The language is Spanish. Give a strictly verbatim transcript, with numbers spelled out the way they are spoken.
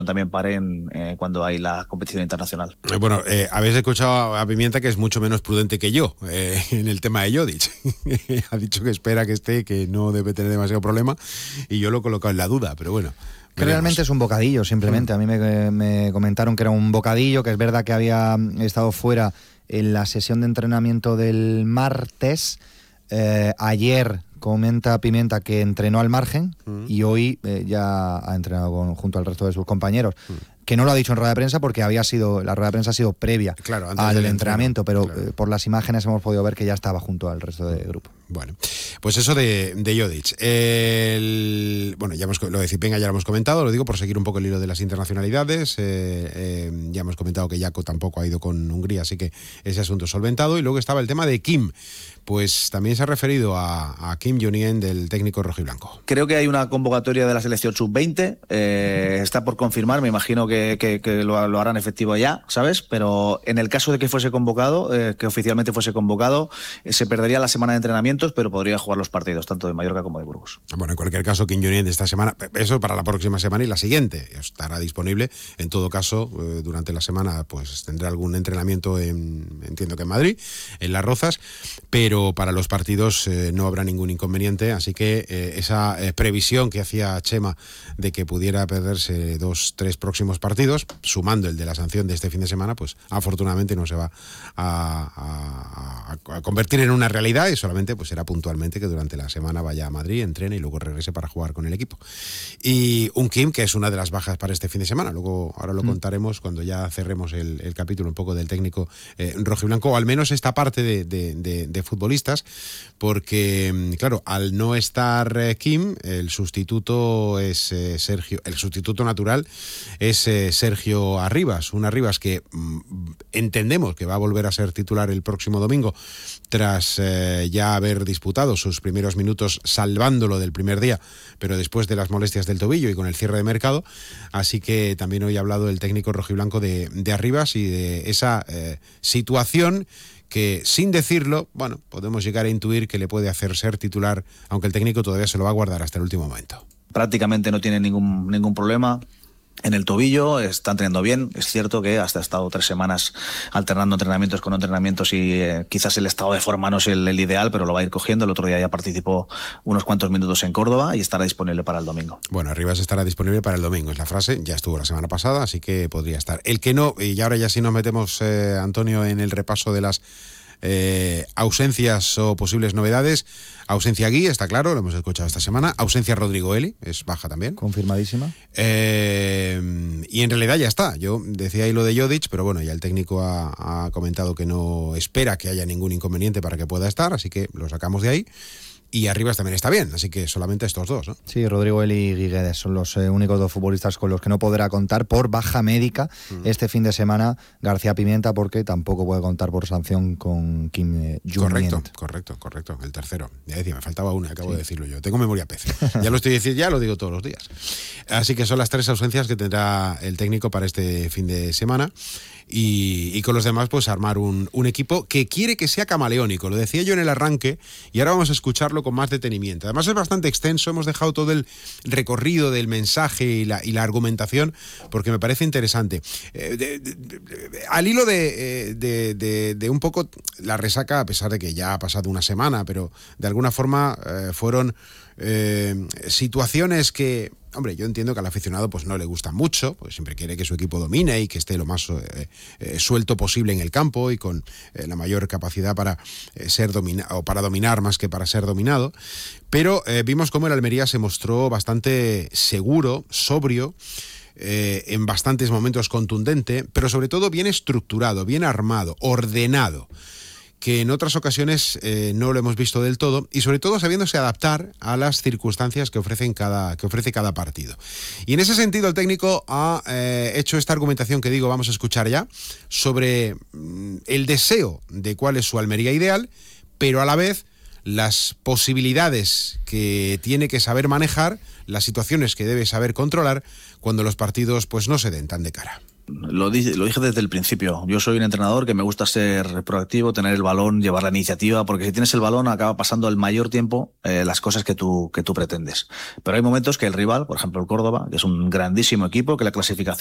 también paren eh, cuando hay la competición internacional. Bueno, eh, habéis escuchado a Pimienta, que es mucho menos prudente que yo eh, en el tema de Jodic. Ha dicho que espera que esté, que no debe tener demasiado problema, y yo lo he colocado en la duda, pero bueno. Que realmente es un bocadillo, simplemente. A mí me, me comentaron que era un bocadillo, que es verdad que había estado fuera en la sesión de entrenamiento del martes. Eh, ayer comenta Pimienta que entrenó al margen mm. y hoy eh, ya ha entrenado con, junto al resto de sus compañeros. Mm. Que no lo ha dicho en rueda de prensa porque había sido la rueda de prensa ha sido previa claro, al entrenamiento, pero claro. eh, por las imágenes hemos podido ver que ya estaba junto al resto del grupo. Bueno, pues eso de, de Jodic. El, bueno, ya hemos, lo de Zipenga ya lo hemos comentado, lo digo por seguir un poco el hilo de las internacionalidades. Eh, eh, ya hemos comentado que Jaco tampoco ha ido con Hungría, así que ese asunto es solventado. Y luego estaba el tema de Kim. Pues también se ha referido a, a Kim Jong-un, del técnico rojiblanco. Creo que hay una convocatoria de la selección sub veinte, eh, está por confirmar, me imagino que, que, que lo, lo harán efectivo ya, ¿sabes? Pero en el caso de que fuese convocado, eh, que oficialmente fuese convocado, eh, se perdería la semana de entrenamientos, pero podría jugar los partidos, tanto de Mallorca como de Burgos. Bueno, en cualquier caso, Kim Jong-un de esta semana, eso para la próxima semana y la siguiente, estará disponible. En todo caso, eh, durante la semana, pues tendrá algún entrenamiento, en, entiendo que en Madrid, en Las Rozas, pero para los partidos eh, no habrá ningún inconveniente, así que eh, esa eh, previsión que hacía Chema de que pudiera perderse dos, tres próximos partidos, sumando el de la sanción de este fin de semana, pues afortunadamente no se va a, a, a convertir en una realidad, y solamente pues será puntualmente que durante la semana vaya a Madrid, entrene y luego regrese para jugar con el equipo. Y un Kim, que es una de las bajas para este fin de semana, luego ahora lo mm. contaremos cuando ya cerremos el, el capítulo un poco del técnico eh, rojiblanco, o al menos esta parte de, de, de, de futbolistas, porque claro, al no estar eh, Kim, el sustituto es eh, Sergio, el sustituto natural es eh, Sergio Arribas, un Arribas que mm, entendemos que va a volver a ser titular el próximo domingo, tras eh, ya haber disputado sus primeros minutos salvándolo del primer día, pero después de las molestias del tobillo y con el cierre de mercado. Así que también hoy ha hablado el técnico rojiblanco de, de Arribas y de esa eh, situación que, sin decirlo, bueno, podemos llegar a intuir que le puede hacer ser titular, aunque el técnico todavía se lo va a guardar hasta el último momento. Prácticamente no tiene ningún, ningún problema en el tobillo, está entrenando bien. Es cierto que hasta ha estado tres semanas alternando entrenamientos con entrenamientos y eh, quizás el estado de forma no es el, el ideal, pero lo va a ir cogiendo. El otro día ya participó unos cuantos minutos en Córdoba y estará disponible para el domingo. Bueno, Arribas estará disponible para el domingo, es la frase, ya estuvo la semana pasada, así que podría estar. El que no, y ahora ya sí nos metemos, eh, Antonio, en el repaso de las Eh, ausencias o posibles novedades. Ausencia Gui, está claro, lo hemos escuchado esta semana. Ausencia Rodrigo Eli, es baja también. Confirmadísima. Eh, y en realidad ya está. Yo decía ahí lo de Jodic, pero bueno, ya el técnico ha, ha comentado que no espera que haya ningún inconveniente para que pueda estar, así que lo sacamos de ahí. Y Arribas también está bien, así que solamente estos dos, ¿no? Sí, Rodrigo Eli y Guiguedes son los eh, únicos dos futbolistas con los que no podrá contar por baja médica uh-huh. este fin de semana García Pimienta, porque tampoco puede contar por sanción con Kim eh, Jong-un. Correcto, correcto, correcto, el tercero. Ya decía, me faltaba una, acabo sí. de decirlo yo. Tengo memoria pez. Ya lo estoy diciendo, ya lo digo todos los días. Así que son las tres ausencias que tendrá el técnico para este fin de semana. Y, y con los demás, pues armar un, un equipo que quiere que sea camaleónico. Lo decía yo en el arranque y ahora vamos a escucharlo con más detenimiento. Además es bastante extenso, hemos dejado todo el recorrido del mensaje y la, y la argumentación porque me parece interesante. Eh, de, de, de, al hilo de, de, de, de un poco la resaca, a pesar de que ya ha pasado una semana, pero de alguna forma eh, fueron eh, situaciones que... Hombre, yo entiendo que al aficionado pues no le gusta mucho, pues siempre quiere que su equipo domine y que esté lo más eh, eh, suelto posible en el campo y con eh, la mayor capacidad para eh, ser dominado o para dominar más que para ser dominado. Pero eh, vimos cómo el Almería se mostró bastante seguro, sobrio, eh, en bastantes momentos contundente, pero sobre todo bien estructurado, bien armado, ordenado, que en otras ocasiones eh, no lo hemos visto del todo, y sobre todo sabiéndose adaptar a las circunstancias que ofrecen cada, que ofrece cada partido. Y en ese sentido el técnico ha eh, hecho esta argumentación que digo vamos a escuchar ya, sobre mm, el deseo de cuál es su Almería ideal, pero a la vez las posibilidades que tiene que saber manejar, las situaciones que debe saber controlar cuando los partidos pues no se den tan de cara. lo, di, lo dije desde el principio. Yo soy un entrenador que me gusta ser proactivo, tener el balón, llevar la iniciativa, porque si tienes el balón acaba pasando el mayor tiempo eh, las cosas que tú, que tú pretendes. Pero hay momentos que el rival, por ejemplo el Córdoba, que es un grandísimo equipo, que la clasificación